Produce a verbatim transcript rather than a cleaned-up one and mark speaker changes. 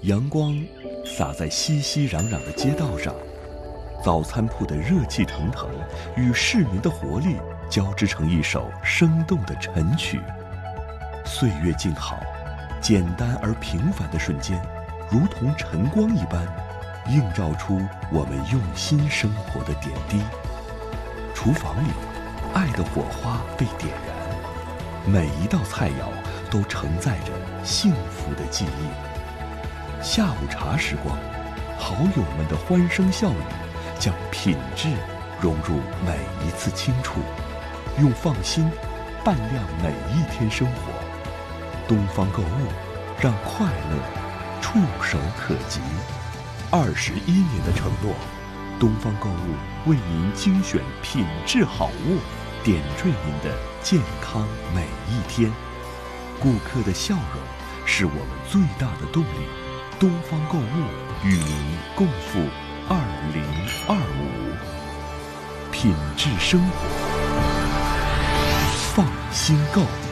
Speaker 1: 阳光洒在熙熙攘攘的街道上，早餐铺的热气腾腾与市民的活力交织成一首生动的晨曲。岁月静好，简单而平凡的瞬间，如同晨光一般，映照出我们用心生活的点滴。厨房里，爱的火花被点燃，每一道菜肴都承载着幸福的记忆。下午茶时光，好友们的欢声笑语将品质融入每一次轻触，用放心伴亮每一天生活。东方购物，让快乐触手可及。二十一年的承诺，东方购物为您精选品质好物，点缀您的健康每一天。顾客的笑容是我们最大的动力。东方购物与您共赴二零二五，品质生活，放心购。